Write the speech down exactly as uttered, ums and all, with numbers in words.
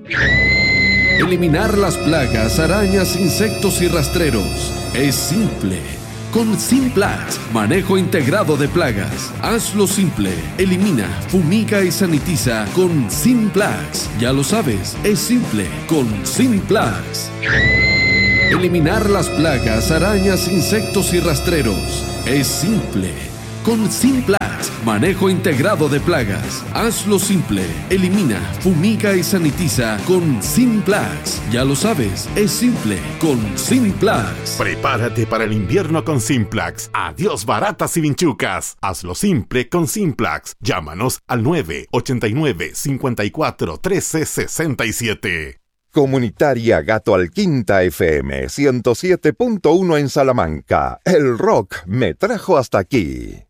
Eliminar las plagas, arañas, insectos y rastreros es simple. Con Simplax, manejo integrado de plagas. Hazlo simple. Elimina, fumiga y sanitiza con Simplax. Ya lo sabes, es simple con Simplax. Eliminar las plagas, arañas, insectos y rastreros es simple. Con Simplax, manejo integrado de plagas. Hazlo simple. Elimina, fumiga y sanitiza con Simplax. Ya lo sabes, es simple con Simplax. Prepárate para el invierno con Simplax. Adiós baratas y vinchucas. Hazlo simple con Simplax. Llámanos al nueve ocho nueve, cinco cuatro, uno tres seis siete. Comunitaria Gato Alquinta F M ciento siete punto uno en Salamanca. El rock me trajo hasta aquí.